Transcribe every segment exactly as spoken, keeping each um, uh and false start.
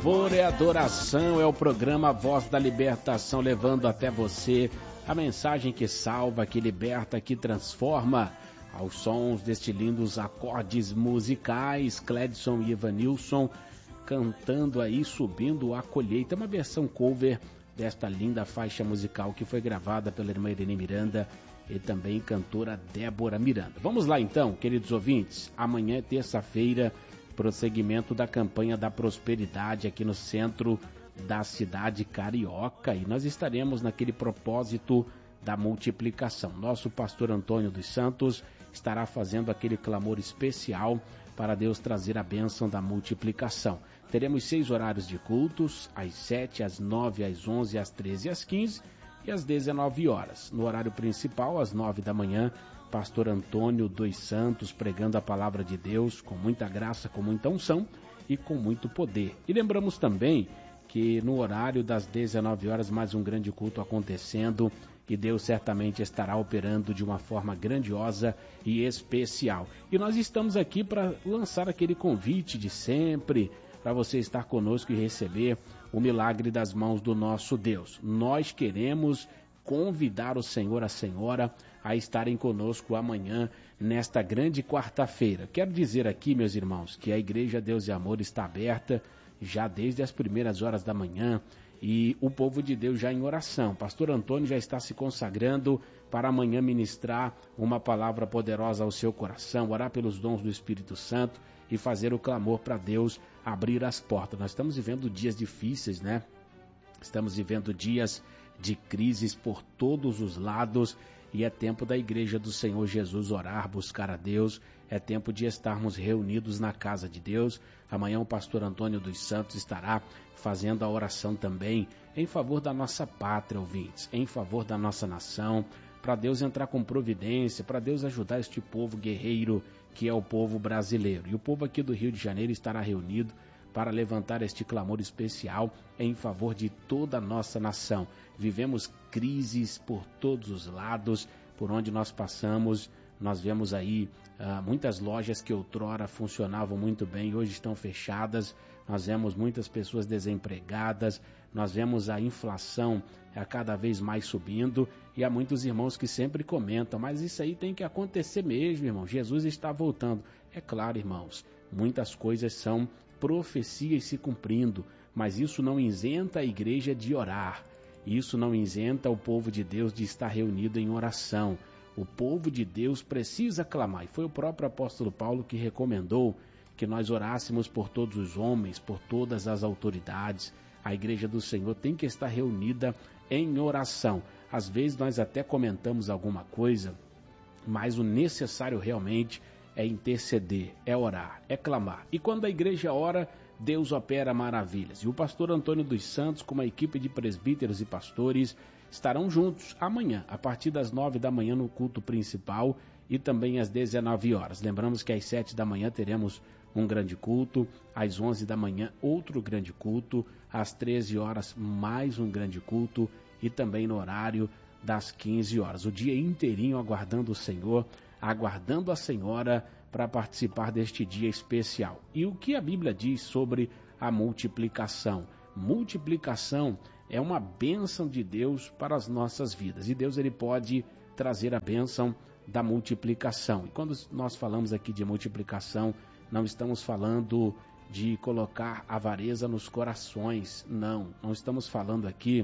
louvor, é adoração, é o programa Voz da Libertação, levando até você a mensagem que salva, que liberta, que transforma. Aos sons destes lindos acordes musicais, Cledson e Evanilson cantando aí, subindo a colheita, uma versão cover desta linda faixa musical que foi gravada pela irmã Irene Miranda e também cantora Débora Miranda. Vamos lá então, queridos ouvintes, amanhã é terça-feira, prosseguimento da campanha da prosperidade aqui no centro da cidade carioca, e nós estaremos naquele propósito da multiplicação. Nosso pastor Antônio dos Santos estará fazendo aquele clamor especial para Deus trazer a bênção da multiplicação. Teremos seis horários de cultos, às sete, às nove, às onze, às treze, às quinze e às dezenove horas. No horário principal, às nove da manhã, pastor Antônio dos Santos pregando a palavra de Deus com muita graça, com muita unção e com muito poder. E lembramos também que no horário das dezenove horas, mais um grande culto acontecendo, e Deus certamente estará operando de uma forma grandiosa e especial. E nós estamos aqui para lançar aquele convite de sempre, para você estar conosco e receber o milagre das mãos do nosso Deus. Nós queremos convidar o Senhor, a Senhora, a estarem conosco amanhã, nesta grande quarta-feira. Quero dizer aqui, meus irmãos, que a Igreja Deus e Amor está aberta já desde as primeiras horas da manhã, e o povo de Deus já em oração. Pastor Antônio já está se consagrando para amanhã ministrar uma palavra poderosa ao seu coração, orar pelos dons do Espírito Santo e fazer o clamor para Deus abrir as portas. Nós estamos vivendo dias difíceis, né? Estamos vivendo dias de crises por todos os lados, e é tempo da Igreja do Senhor Jesus orar, buscar a Deus. É tempo de estarmos reunidos na casa de Deus. Amanhã o pastor Antônio dos Santos estará fazendo a oração também em favor da nossa pátria, ouvintes, em favor da nossa nação, para Deus entrar com providência, para Deus ajudar este povo guerreiro que é o povo brasileiro. E o povo aqui do Rio de Janeiro estará reunido para levantar este clamor especial em favor de toda a nossa nação. Vivemos crises por todos os lados, por onde nós passamos. Nós vemos aí ah, muitas lojas que outrora funcionavam muito bem, hoje estão fechadas. Nós vemos muitas pessoas desempregadas, nós vemos a inflação a cada vez mais subindo, e há muitos irmãos que sempre comentam, mas isso aí tem que acontecer mesmo, irmão, Jesus está voltando. É claro, irmãos, muitas coisas são profecias se cumprindo, mas isso não isenta a igreja de orar, isso não isenta o povo de Deus de estar reunido em oração. O povo de Deus precisa clamar, e foi o próprio apóstolo Paulo que recomendou que nós orássemos por todos os homens, por todas as autoridades. A igreja do Senhor tem que estar reunida em oração. Às vezes nós até comentamos alguma coisa, mas o necessário realmente é interceder, é orar, é clamar. E quando a igreja ora, Deus opera maravilhas. E o pastor Antônio dos Santos, com uma equipe de presbíteros e pastores, estarão juntos amanhã, a partir das nove da manhã no culto principal e também às dezenove horas. Lembramos que às sete da manhã teremos um grande culto, às onze da manhã outro grande culto, às treze horas mais um grande culto e também no horário das quinze horas. O dia inteirinho aguardando o Senhor, aguardando a Senhora para participar deste dia especial. E o que a Bíblia diz sobre a multiplicação? Multiplicação é uma bênção de Deus para as nossas vidas, e Deus ele pode trazer a bênção da multiplicação. E quando nós falamos aqui de multiplicação, não estamos falando de colocar avareza nos corações, não, não estamos falando aqui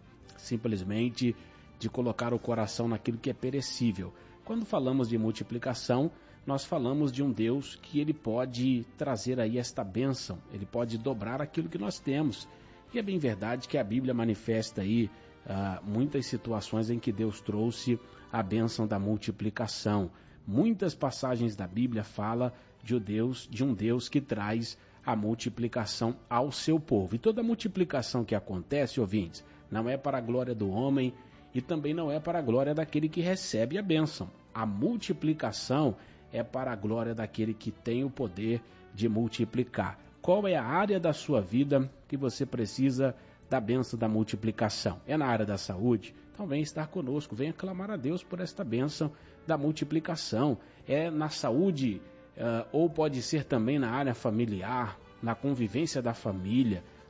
simplesmente de colocar o coração naquilo que é perecível. Quando falamos de multiplicação, nós falamos de um Deus que ele pode trazer aí esta bênção, ele pode dobrar aquilo que nós temos. E é bem verdade que a Bíblia manifesta aí ah, muitas situações em que Deus trouxe a bênção da multiplicação. Muitas passagens da Bíblia falam de um Deus, de um Deus que traz a multiplicação ao seu povo. E toda multiplicação que acontece, ouvintes, não é para a glória do homem e também não é para a glória daquele que recebe a bênção. A multiplicação é para a glória daquele que tem o poder de multiplicar. Qual é a área da sua vida que você precisa da bênção da multiplicação? É na área da saúde? Então venha estar conosco, venha clamar a Deus por esta bênção da multiplicação. É na saúde, uh, ou pode ser também na área familiar, na convivência da família.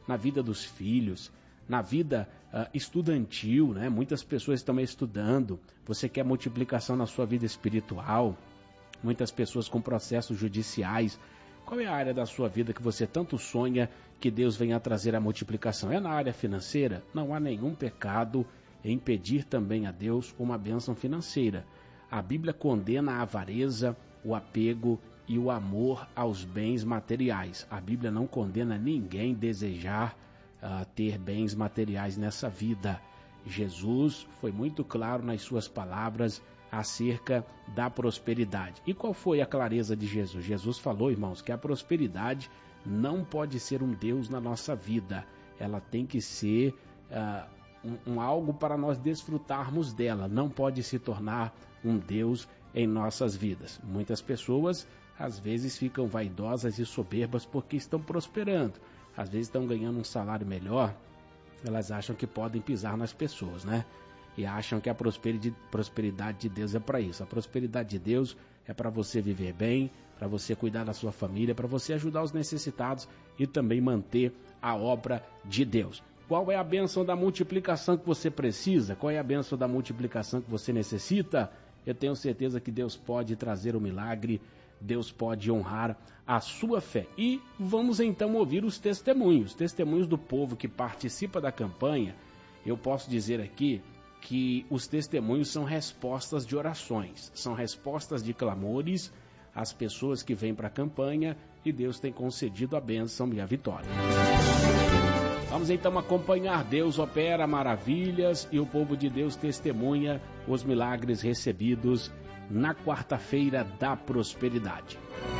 na vida dos filhos, na vida uh, estudantil, né? Muitas pessoas estão estudando, você quer multiplicação na sua vida espiritual, muitas pessoas com processos judiciais. Qual é a área da sua vida que você tanto sonha que Deus venha trazer a multiplicação? É na área financeira? Não há nenhum pecado em pedir também a Deus uma bênção financeira. A Bíblia condena a avareza, o apego e o amor aos bens materiais. A Bíblia não condena ninguém desejar uh, ter bens materiais nessa vida. Jesus foi muito claro nas suas palavras acerca da prosperidade. E qual foi a clareza de Jesus? Jesus falou, irmãos, que a prosperidade não pode ser um Deus na nossa vida. Ela tem que ser uh, um, um algo para nós desfrutarmos dela. Não pode se tornar um Deus em nossas vidas. Muitas pessoas, às vezes, ficam vaidosas e soberbas porque estão prosperando. Às vezes estão ganhando um salário melhor, elas acham que podem pisar nas pessoas, né? E acham que a prosperidade de Deus é para isso. A prosperidade de Deus é para você viver bem, para você cuidar da sua família, para você ajudar os necessitados e também manter a obra de Deus. Qual é a bênção da multiplicação que você precisa? Qual é a bênção da multiplicação que você necessita? Eu tenho certeza que Deus pode trazer o milagre, Deus pode honrar a sua fé. E vamos então ouvir os testemunhos, testemunhos do povo que participa da campanha. Eu posso dizer aqui que os testemunhos são respostas de orações, são respostas de clamores às pessoas que vêm para a campanha e Deus tem concedido a bênção e a vitória. Vamos então acompanhar. Deus opera maravilhas e o povo de Deus testemunha os milagres recebidos na quarta-feira da prosperidade.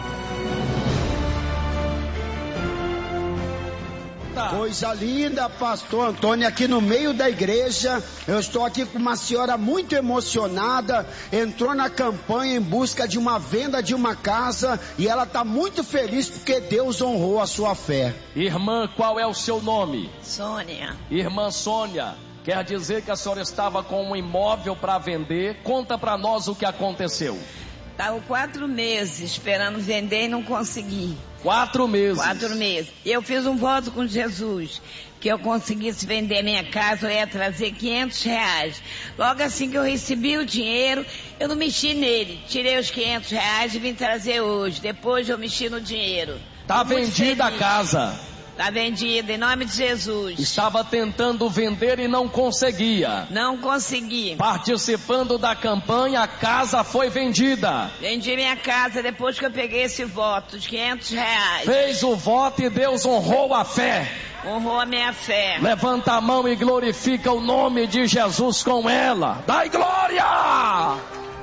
Coisa linda, pastor Antônio, aqui no meio da igreja. Eu estou aqui com uma senhora muito emocionada, entrou na campanha em busca de uma venda de uma casa e ela está muito feliz porque Deus honrou a sua fé. Irmã, qual é o seu nome? Sônia. Irmã Sônia, quer dizer que a senhora estava com um imóvel para vender? Conta para nós o que aconteceu. Estava quatro meses esperando vender e não consegui. Quatro meses? Quatro meses. Eu fiz um voto com Jesus, que eu conseguisse vender minha casa, eu ia trazer quinhentos reais. Logo assim que eu recebi o dinheiro, eu não mexi nele. Tirei os quinhentos reais e vim trazer hoje. Depois eu mexi no dinheiro. Tá vendida a casa? Tá vendida, em nome de Jesus. Estava tentando vender e não conseguia. Não consegui. Participando da campanha, a casa foi vendida. Vendi minha casa depois que eu peguei esse voto, de quinhentos reais. Fez o voto e Deus honrou a fé. Honrou a minha fé. Levanta a mão e glorifica o nome de Jesus com ela. Dai glória!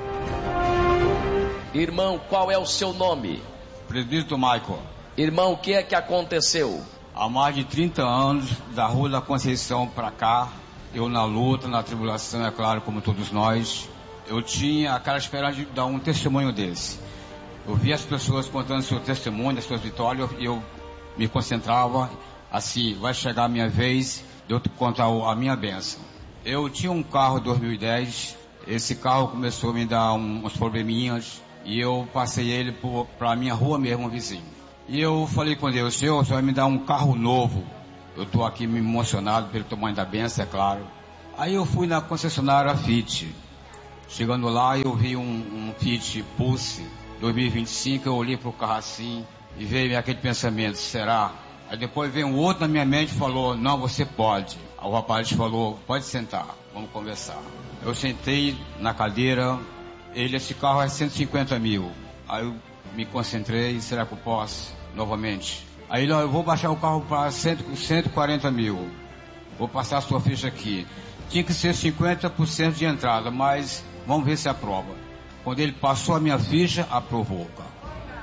Irmão, qual é o seu nome? Presbítero Michael. Irmão, o que é que aconteceu? Há mais de trinta anos, da Rua da Conceição para cá, eu na luta, na tribulação, é claro, como todos nós, eu tinha aquela esperança de dar um testemunho desse. Eu via as pessoas contando seu testemunho, as suas vitórias, e eu me concentrava, assim, vai chegar a minha vez de eu contar a minha bênção. Eu tinha um carro em dois mil e dez, esse carro começou a me dar um, uns probleminhas, e eu passei ele para a minha rua mesmo, vizinho. E eu falei com Deus, Senhor, você vai me dar um carro novo. Eu estou aqui me emocionado pelo tamanho da bênção, é claro. Aí eu fui na concessionária Fiat. Chegando lá, eu vi um, um Fiat Pulse dois mil e vinte e cinco, eu olhei para o carro assim e veio aquele pensamento, será? Aí depois veio um outro na minha mente e falou, não, você pode. Aí o rapaz falou, pode sentar, vamos conversar. Eu sentei na cadeira, ele, esse carro é cento e cinquenta mil. Aí eu me concentrei, será que eu posso? Novamente. Aí ele, ó, eu vou baixar o carro para cento e quarenta mil. Vou passar a sua ficha aqui. Tinha que ser cinquenta por cento de entrada, mas vamos ver se aprova. Quando ele passou a minha ficha, aprovou o carro.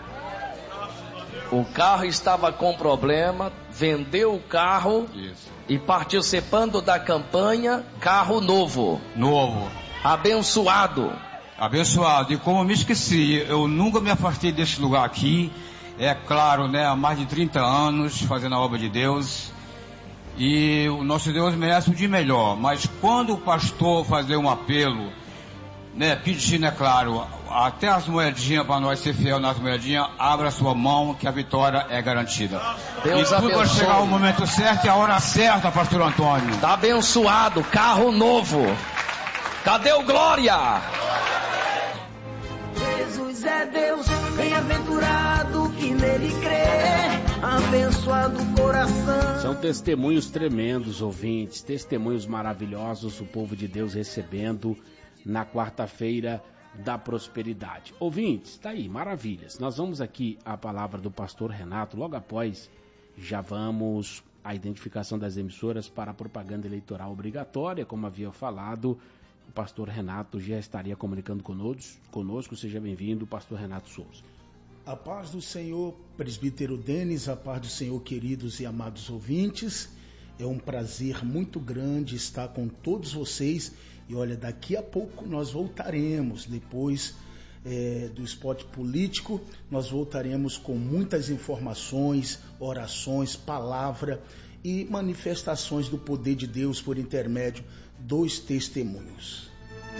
O carro estava com problema, vendeu o carro. Isso. E participando da campanha, carro novo. Novo. Abençoado. Abençoado. E como eu me esqueci, eu nunca me afastei desse lugar aqui. É claro, né, há mais de trinta anos fazendo a obra de Deus. E o nosso Deus merece o de melhor. Mas quando o pastor fazer um apelo né, pedindo, é claro, até as moedinhas para nós ser fiel nas moedinhas, abra sua mão que a vitória é garantida. Deus e tudo vai abençoe. chegar o momento certo e a hora certa, pastor Antônio. Tá abençoado, carro novo. Cadê o Glória? Jesus é Deus, bem-aventurado que nele crê, abençoado o coração. São testemunhos tremendos, ouvintes, testemunhos maravilhosos, o povo de Deus recebendo na quarta-feira da prosperidade. Ouvintes, tá aí, maravilhas. Nós vamos aqui à palavra do pastor Renato, logo após já vamos à identificação das emissoras para a propaganda eleitoral obrigatória, como havia falado. O pastor Renato já estaria comunicando conosco. conosco. Seja bem-vindo, pastor Renato Souza. A paz do Senhor, presbítero Denis, a paz do Senhor, queridos e amados ouvintes. É um prazer muito grande estar com todos vocês. E olha, daqui a pouco nós voltaremos, depois é, do spot político, nós voltaremos com muitas informações, orações, palavra e manifestações do poder de Deus por intermédio dos testemunhos.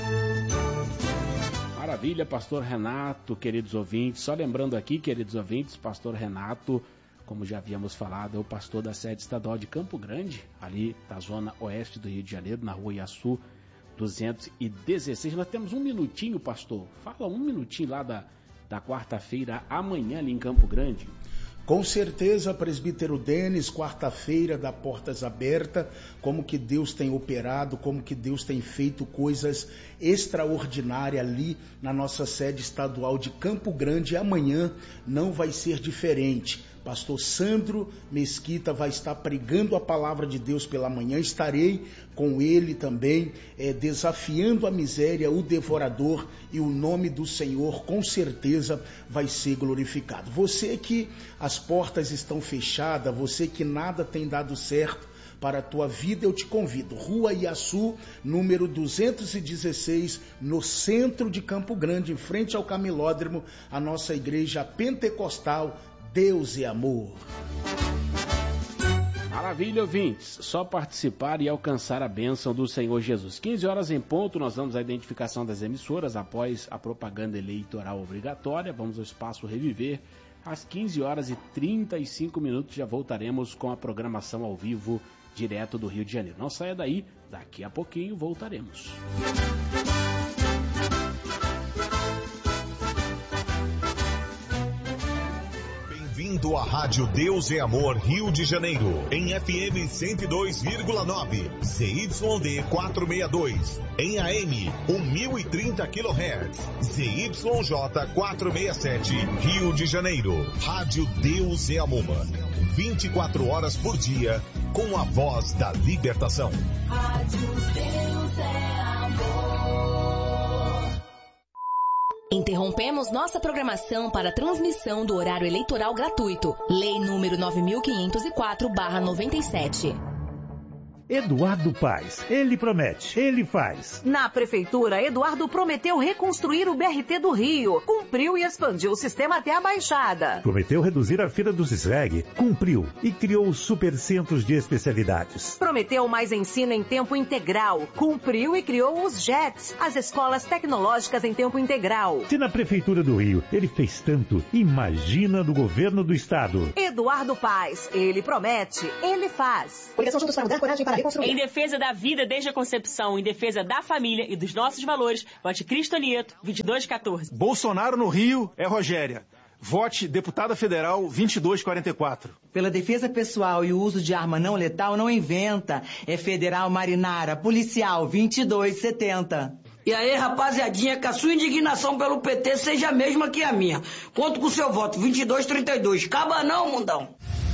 Maravilha, pastor Renato, queridos ouvintes. Só lembrando aqui, queridos ouvintes, pastor Renato, como já havíamos falado, é o pastor da sede estadual de Campo Grande, ali da zona oeste do Rio de Janeiro, na rua Iaçu duzentos e dezesseis. Nós temos um minutinho, pastor. Fala um minutinho lá da, da quarta-feira, amanhã ali em Campo Grande. Com certeza, presbítero Denis, quarta-feira da Portas Abertas, como que Deus tem operado, como que Deus tem feito coisas extraordinárias ali na nossa sede estadual de Campo Grande. E amanhã não vai ser diferente. Pastor Sandro Mesquita vai estar pregando a palavra de Deus pela manhã. Estarei com ele também, é, desafiando a miséria, o devorador, e o nome do Senhor com certeza vai ser glorificado. Você que as portas estão fechadas, você que nada tem dado certo para a tua vida, eu te convido. Rua Iaçu, número duzentos e dezesseis, no centro de Campo Grande, em frente ao Camilódromo, a nossa igreja pentecostal Deus é Amor. Maravilha, ouvintes. Só participar e alcançar a bênção do Senhor Jesus. quinze horas em ponto, nós vamos à identificação das emissoras após a propaganda eleitoral obrigatória. Vamos ao Espaço Reviver. Às quinze horas e trinta e cinco minutos já voltaremos com a programação ao vivo direto do Rio de Janeiro. Não saia daí, daqui a pouquinho voltaremos. Bem-vindo à Rádio Deus é Amor Rio de Janeiro, em F M cento e dois vírgula nove, Z Y D quatrocentos e sessenta e dois, em A M mil e trinta quilohertz, Z Y J quatrocentos e sessenta e sete, Rio de Janeiro. Rádio Deus é Amor, vinte e quatro horas por dia, com a voz da libertação. Rádio Deus é Amor. Interrompemos nossa programação para a transmissão do horário eleitoral gratuito. Lei número nove mil quinhentos e quatro barra noventa e sete. Eduardo Paes, ele promete, ele faz. Na Prefeitura, Eduardo prometeu reconstruir o B R T do Rio, cumpriu e expandiu o sistema até a Baixada. Prometeu reduzir a fila dos S R E G, cumpriu e criou os supercentros de especialidades. Prometeu mais ensino em tempo integral, cumpriu e criou os J E Ts, as escolas tecnológicas em tempo integral. Se na Prefeitura do Rio ele fez tanto, imagina do governo do Estado. Eduardo Paes, ele promete, ele faz. Obrigação juntos para mudar, coragem para reconstruir. Em defesa da vida desde a concepção, em defesa da família e dos nossos valores, vote Cristo Nieto, vinte e dois quatorze. Bolsonaro no Rio é Rogéria. Vote deputada federal vinte e dois quarenta e quatro. Pela defesa pessoal e o uso de arma não letal não inventa. É federal Marinara, policial vinte e dois setenta. E aí, rapaziadinha, que a sua indignação pelo P T seja a mesma que a minha. Conto com o seu voto, vinte e dois trinta e dois. Acaba não, mundão.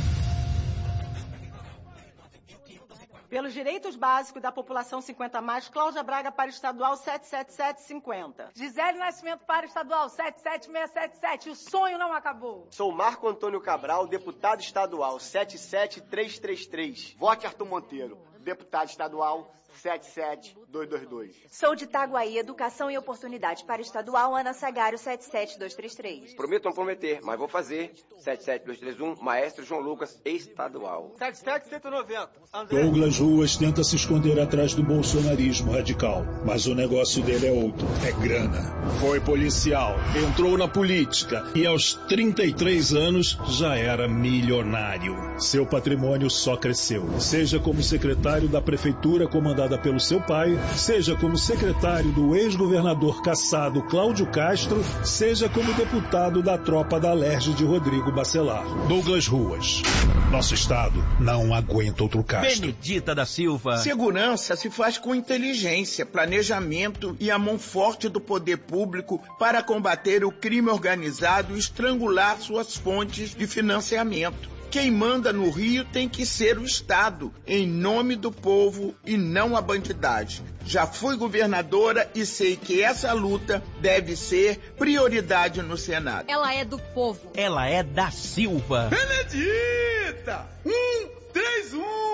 Pelos direitos básicos da população cinquenta mais, Cláudia Braga para estadual sete sete sete cinquenta. Gisele Nascimento para estadual sete sete seis sete sete. O sonho não acabou. Sou Marco Antônio Cabral, deputado estadual sete sete três três três. Vote Arthur Monteiro. deputado estadual sete sete dois dois dois. Sou de Itaguaí, Educação e Oportunidade para Estadual, Ana Sagário, sete sete dois três três. Prometo não prometer, mas vou fazer. sete sete dois três um, Maestro João Lucas, estadual. sete sete cento e noventa. André. Douglas Ruas tenta se esconder atrás do bolsonarismo radical, mas o negócio dele é outro, é grana. Foi policial, entrou na política e aos trinta e três anos já era milionário. Seu patrimônio só cresceu, seja como secretário da prefeitura comandada pelo seu pai, seja como secretário do ex-governador cassado Cláudio Castro, seja como deputado da tropa da Alerj de Rodrigo Bacelar. Douglas Ruas. Nosso estado não aguenta outro Castro. Benedita da Silva. Segurança se faz com inteligência, planejamento e a mão forte do poder público para combater o crime organizado e estrangular suas fontes de financiamento. Quem manda no Rio tem que ser o Estado, em nome do povo e não a bandidagem. Já fui governadora e sei que essa luta deve ser prioridade no Senado. Ela é do povo. Ela é da Silva. Benedita! Um, três,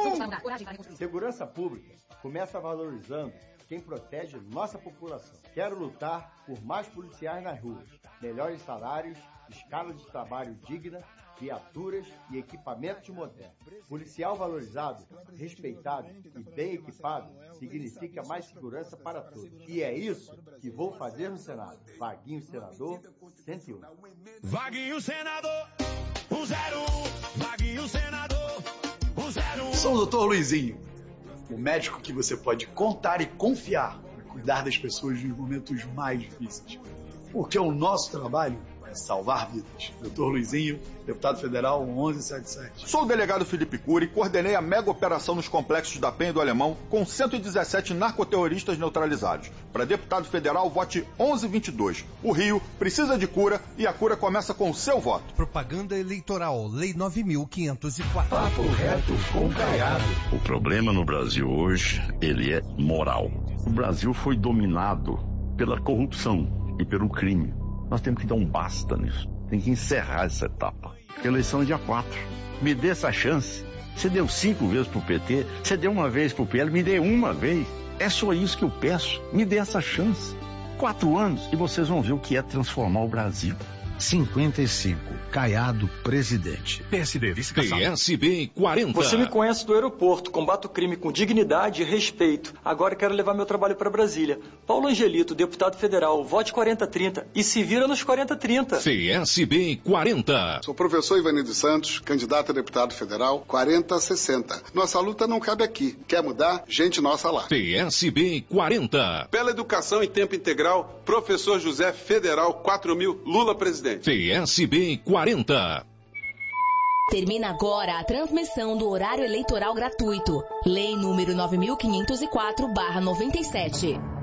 um! Segurança pública começa valorizando quem protege nossa população. Quero lutar por mais policiais nas ruas, melhores salários, escala de trabalho digna, viaturas e equipamentos modernos. Policial valorizado, respeitado e bem equipado significa mais segurança para todos. E é isso que vou fazer no Senado. Vaguinho Senador, cento e um. Vaguinho Senador, um zero um. Vaguinho Senador, um zero um. Sou o doutor Luizinho, o médico que você pode contar e confiar para cuidar das pessoas nos momentos mais difíceis. Porque o nosso trabalho é salvar vidas. doutor Luizinho, deputado federal onze setenta e sete. Sou o delegado Felipe Cury e coordenei a mega operação nos complexos da Penha e do Alemão com cento e dezessete narcoterroristas neutralizados. Para deputado federal, vote onze vinte e dois. O Rio precisa de cura e a cura começa com o seu voto. Propaganda eleitoral, Lei nove mil quinhentos e quatro. Papo reto com Caiado. O problema no Brasil hoje, ele é moral. O Brasil foi dominado pela corrupção e pelo crime. Nós temos que dar um basta nisso. Tem que encerrar essa etapa. Eleição é dia quatro. Me dê essa chance. Você deu cinco vezes pro P T, você deu uma vez pro P L, me dê uma vez. É só isso que eu peço. Me dê essa chance. Quatro anos e vocês vão ver o que é transformar o Brasil. cinquenta e cinco. Caiado, presidente. P S D, P S B quarenta. Você me conhece do aeroporto, combato o crime com dignidade e respeito. Agora quero levar meu trabalho para Brasília. Paulo Angelito, deputado federal, vote quarenta trinta e se vira nos quarenta trinta. P S B quarenta. Sou o professor Ivanildo Santos, candidato a deputado federal quarenta sessenta. Nossa luta não cabe aqui. Quer mudar? Gente nossa lá. P S B quarenta. Pela educação em tempo integral, professor José Federal quatro mil, Lula presidente. P S B quarenta. Termina agora a transmissão do horário eleitoral gratuito. Lei número nove mil quinhentos e quatro barra noventa e sete.